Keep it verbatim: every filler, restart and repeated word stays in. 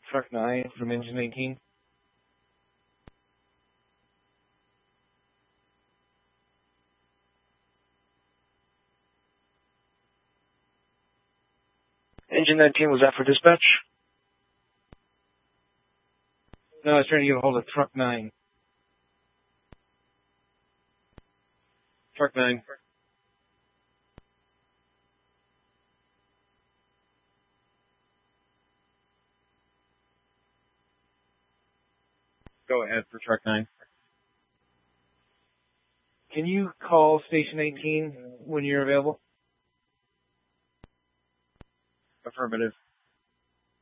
Truck nine from engine eighteen. Engine nineteen, was that for dispatch? No, I was trying to get a hold of Truck nine. Truck nine. Go ahead for Truck nine. Can you call Station eighteen when you're available? Affirmative.